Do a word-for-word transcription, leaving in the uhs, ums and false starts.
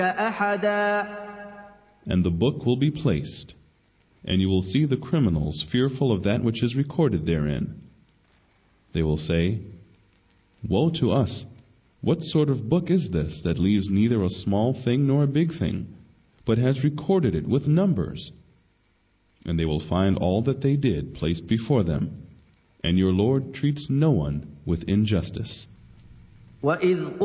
أحدا. And the book will be placed, and you will see the criminals fearful of that which is recorded therein. They will say, Woe to us! What sort of book is this that leaves neither a small thing nor a big thing, but has recorded it with numbers? And they will find all that they did placed before them, and your Lord treats no one with injustice. وَإِذْ